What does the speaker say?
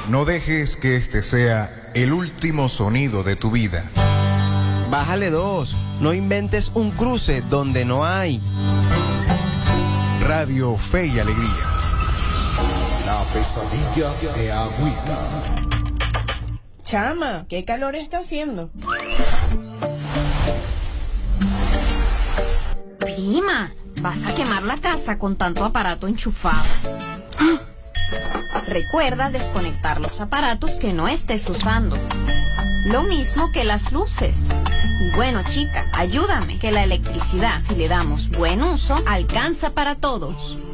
No dejes que este sea el último sonido de tu vida. Bájale 2. No inventes un cruce donde no hay. Radio Fe y Alegría. La pesadilla de Agüita. Chama, ¿qué calor está haciendo? Prima, vas a quemar la casa con tanto aparato enchufado. Recuerda desconectar los aparatos que no estés usando. Lo mismo que las luces. Y bueno, chica, ayúdame, que la electricidad, si le damos buen uso, alcanza para todos.